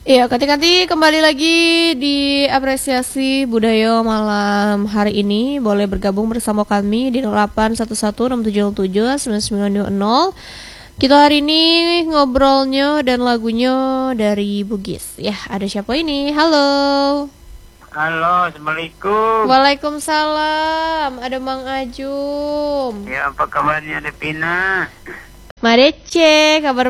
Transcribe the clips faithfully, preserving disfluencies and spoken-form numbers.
Iya, Kati-Kati kembali lagi di apresiasi budaya malam hari ini. Boleh bergabung bersama kami di nol delapan satu satu enam tujuh nol tujuh sembilan sembilan dua nol. Kita hari ini ngobrolnya dan lagunya dari Bugis. Ya, ada siapa ini? Halo. Halo, Assalamualaikum. Waalaikumsalam. Ada Mang Ajum. Ya, apa kabarnya Devina? Madece, kabar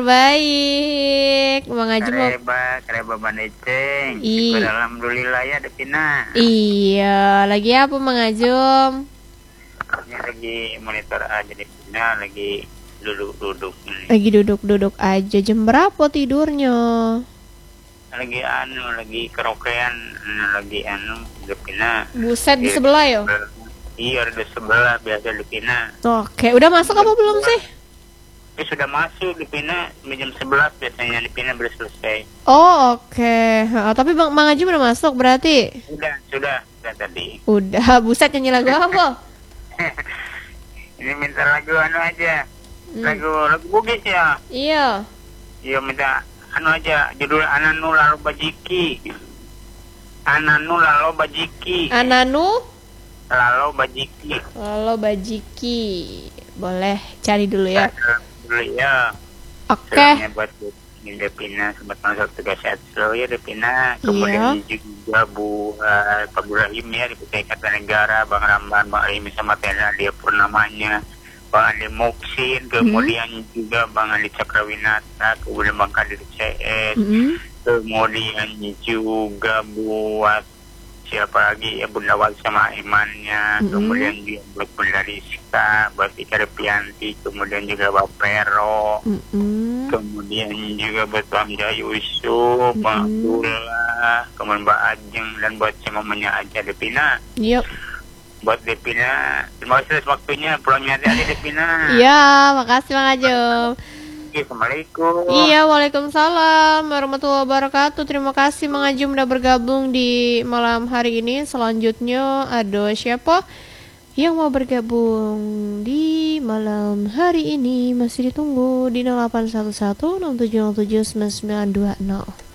baik. Mang Ajum mau... Kareba, kareba bandeceng. I... Syukur alhamdulillah ya Devina. Iya, lagi apa Mang Ajum? Ini lagi monitor aja Devina, lagi duduk-duduk. Lagi duduk-duduk aja. Jam berapa tidurnya? Lagi anu, lagi kerokean, lagi anu Devina. Buset, di Iya, sebelah ya? Iya, di sebelah biasa Devina. Oke, udah masuk apa belum sih? Ini sudah masuk Devina, jam sebelas biasanya Devina baru selesai. Oh, oke. Ha, tapi Bang Mang Ajum udah masuk berarti? Sudah, sudah, sudah tadi. Udah, buset nyanyi lagu apa? Ini minta lagu anu aja. Hmm. Lagu lagu Bugis ya. Iya. Iya minta anu aja judul Ananu Lalo Bajiki. Ananu Lalo Bajiki. Ananu? Lalo Bajiki. Lalo Bajiki. Boleh cari dulu ya. Dulu ya. Oke. Selamatnya buat Devina sempat masuk tugas sehat selalu ya Devina. Kemudian Iya. juga Bu uh, Pak Burahim ya di Kutai Kartanegara, Bang Ramlan, Bang Rimi sama Tena dia purnamanya. Bang Andi Moksin, kemudian Mm-hmm. juga Bang Andi Cakrawinata, kemudian Bang Kadir C S, Mm-hmm. kemudian juga buat siapa lagi ya Bunda Wal sama imannya, Mm-hmm. kemudian juga buat Bunda Rizka, buat Ika Repianti, kemudian juga Bang Pero, Mm-hmm. kemudian juga buat Bang Jaya Yusuf, Bang Mm-hmm. Abdullah, kemudian Mbak Ajeng, dan buat semuanya aja Devina. Yuk. Buat Devina, terima kasih atas waktunya, pulangnya hati-hati Devina. Iya, makasih Mang Ajum. Assalamualaikum. Iya, waalaikumsalam warahmatullahi wabarakatuh. Terima kasih Mang Ajum udah bergabung di malam hari ini. Selanjutnya ada siapa yang mau bergabung di malam hari ini? Masih ditunggu di nol delapan satu satu enam tujuh nol tujuh sembilan sembilan dua nol.